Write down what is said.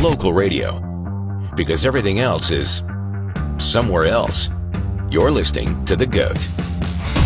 local radio. Because everything else is somewhere else. You're listening to The GOAT.